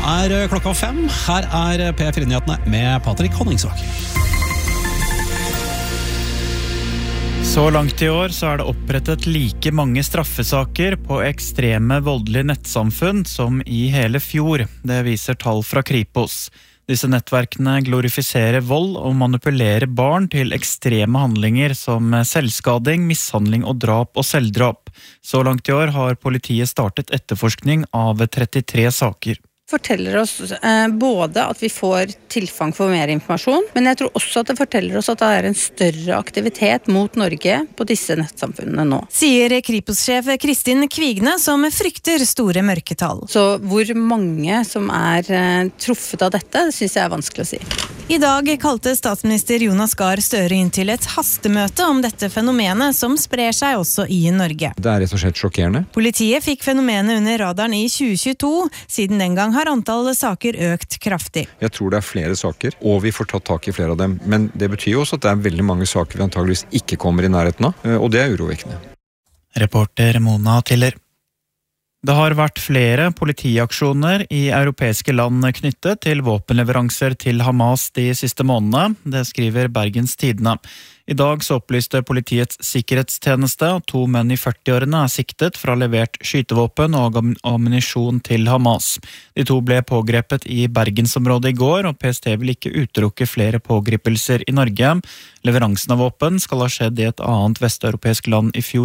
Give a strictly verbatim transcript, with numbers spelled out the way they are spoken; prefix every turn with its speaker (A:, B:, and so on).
A: er klokka fem. Her er P fire-nyhetene med Patrick Honningsvåg.
B: Så langt i år så er det opprettet like mange straffesaker på ekstreme voldelige nettsamfunn som i hele fjor. Det viser tall fra Kripos. Disse nettverkene glorifiserer vold og manipulerer barn til ekstreme handlinger som selvskading, mishandling og drap og selvdrap. Så langt i år har politiet startet etterforskning av trettitre saker.
C: Forteller oss eh, både at vi får tilfang for mer informasjon, men jeg tror også at det forteller oss at det er en større aktivitet mot Norge på disse nettsamfunnene nå.
D: Sier Kripos-sjef Kristin Kvigne, som frykter store mørketall.
C: Så hvor mange som er eh, truffet av dette, det synes jeg er vanskelig å si.
D: I dag kalte statsminister Jonas Gahr Støre inn til et hastemøte om dette fenomenet som sprer seg også i Norge.
E: Det er rett og slett sjokkerende.
D: Politiet fikk fenomenet under radaren i tjue tjueto. Siden den gang har antallet saker økt kraftig.
E: Jeg tror det er flere saker, og vi får tatt tak i flere av dem. Men det betyr jo også at det er veldig mange saker vi antageligvis ikke kommer i nærheten av, og det er urovekkende.
B: Reporter Mona Tiller. Det har vært flere politiaksjoner i europeiske land knyttet til våpenleveranser til Hamas de siste månedene, det skriver Bergens Tidende. I dag så opplyste politiets sikkerhetstjeneste at to menn i førti-årene er siktet for å ha levert skytevåpen og ammunisjon til Hamas. De to ble pågrepet i Bergensområdet i går, og P S T vil ikke utelukke flere pågripelser i Norge. Leveransen av våpen skal ha skjedd i et annet vesteuropeisk land i fjor.